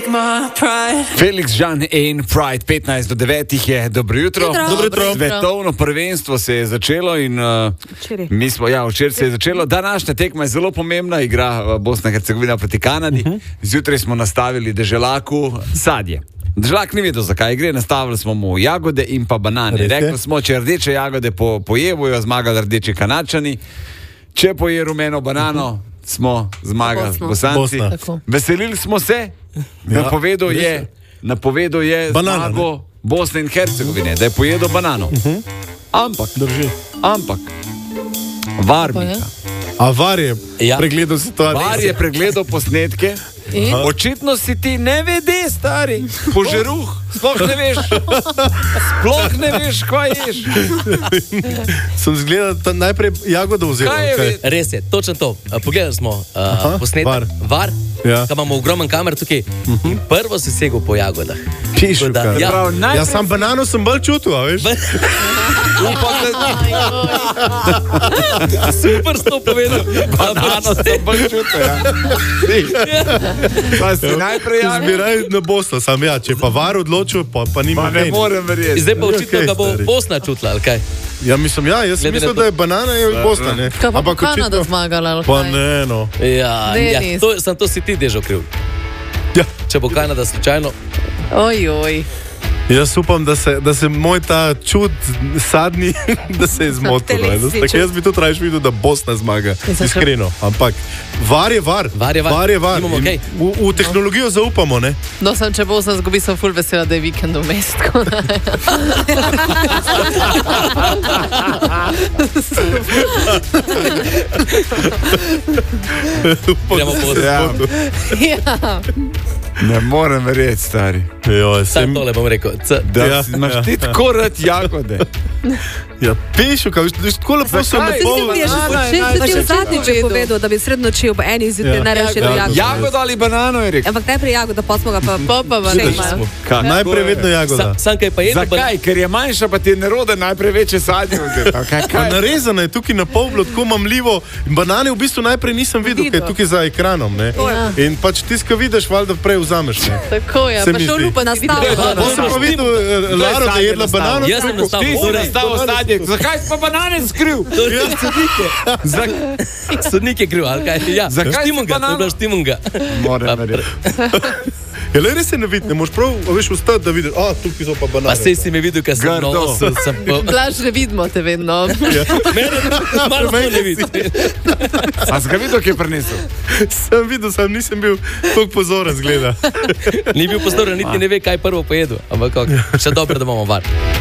Felix Jean in Pride, 15:09 je. Dobro jutro. Dobro jutro. Svetovno prvenstvo se je začelo in mi smo, včeraj se je začelo. Današnja tekma je zelo pomembna, igra Bosna in Hercegovina proti Kanadi. Zjutraj smo nastavili deželaku sadje. Deželak ni vedel, zakaj gre, nastavili smo mu jagode in pa banane. Rekli smo, če rdeče jagode poje, bojo zmagali rdeči Kanačani. Če poje rumeno banano, smo zmagali Bosanci. Veselili smo se, napovedal je zmago Bosne in Hercegovine, da je pojedel banano. Ampak varnika. A VAR je pregledal situacijo. VAR je pregledal posnetke. Očitno si ti ne vede, stari, požeruh, sploh ne veš, kaj ješ. Sem zgledal najprej jagodo vzel. Res je, točno to. Pogledali smo posnetek, VAR, da imamo ogromen kamer tukaj in prvo si segel po jagodah. Pišu, ja, sam banano sem bolj čutil, a veš? Super sto povedal. Banano sem bolj čutil, Pa si najprej Zbiraj na Bosno, sam če pa VAR odločil, pa nima ne morem verjeti. Zdaj pa očitno, da bo Bosna čutila, ali kaj? Ja, mislim, jaz mislim, da je banana je Bosna, ne. Kaj pa Kanada zmagala, ali kaj? Pa ne, no. To si ti dežo kriv. Ja. Če bo Kanada slučajno. Ojoj. Jaz upam, da se moj ta čud sadni, da se je zmotil. Jaz bi tudi raje videl, da Bosna zmaga. Iskreno. Ampak VAR je VAR. V tehnologijo zaupamo, ne? No, če Bosna zgubi, sem ful vesela, da je vikend v mestu. Gremo po zvodu. Ne morem verjeti, stari. Sam tole bom rekel. Da imaš ti tako rad jagode. Ja, pišu, kaj viš, tako lepo sem napol. Pa še zadnjič je povedal, da bi sred noči ob eni zjutraj narešil jagodo. Jagodo ali banano, je rekel. Ampak najprej jagoda, pa smo ga pa Najprej vedno jagoda. Sam kaj pa jedel. Zakaj? Ker je manjša, pa ti je nerode najprej večje sadje. Narezano je tukaj na pol bilo tako mamljivo. Banane v bistvu najprej nisem videl, kaj je tukaj za ekranom, ne. In pač ti, ko vidiš, valjda prej vzameš, ne. Tako je, pa še lupa nastavila. Bo sem pa videl Laro, da jedla banano. Jaz sem nastavil sadje. Zakaj si pa banane skril? Sodnik je kriv, ali kaj? Ja, zakaj si banano? Štimunga. Moram verjeti. Ja, le res se ne vidi, ne moš prav, veš, ustati, da vidiš, tukaj so pa banane. Pa sej si me videl, kaj sem nosil. Blaž, ne vidimo te vedno. Mene malo ne vidi. A si ga videl, kaj je prinesel? Sem videl, nisem bil toliko pozoren, zgleda. Ni bil pozoren, niti ne ve, kaj prvo pojedu. Ampak še dobro, da imamo VAR.